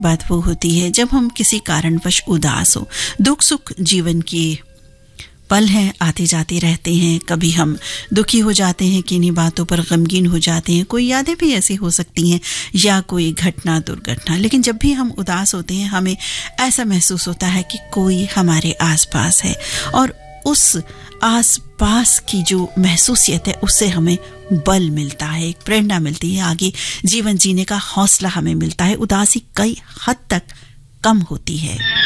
बात वो होती है जब हम किसी कारणवश उदास हो। दुख सुख जीवन के पल हैं, आते जाते रहते हैं। कभी हम दुखी हो जाते हैं, किन्हीं बातों पर गमगीन हो जाते हैं, कोई यादें भी ऐसी हो सकती हैं या कोई घटना दुर्घटना। लेकिन जब भी हम उदास होते हैं हमें ऐसा महसूस होता है कि कोई हमारे आसपास है, और उस आसपास की जो महसूसियत है उससे हमें बल मिलता है, एक प्रेरणा मिलती है, आगे जीवन जीने का हौसला हमें मिलता है। उदासी कई हद तक कम होती है।